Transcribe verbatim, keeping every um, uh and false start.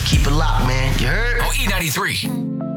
Keep it locked, man. You heard? On E ninety-three.